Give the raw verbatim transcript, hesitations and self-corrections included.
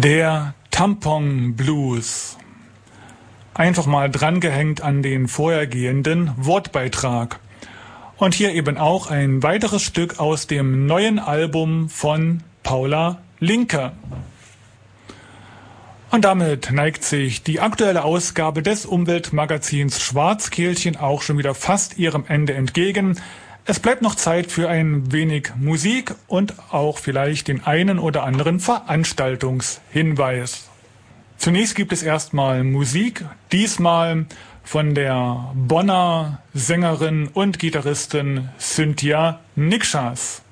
Der Tampon Blues. Einfach mal drangehängt an den vorhergehenden Wortbeitrag. Und hier eben auch ein weiteres Stück aus dem neuen Album von Paula Linke. Und damit neigt sich die aktuelle Ausgabe des Umweltmagazins Schwarzkehlchen auch schon wieder fast ihrem Ende entgegen. Es bleibt noch Zeit für ein wenig Musik und auch vielleicht den einen oder anderen Veranstaltungshinweis. Zunächst gibt es erstmal Musik, diesmal von der Bonner Sängerin und Gitarristin Cynthia Nikschas.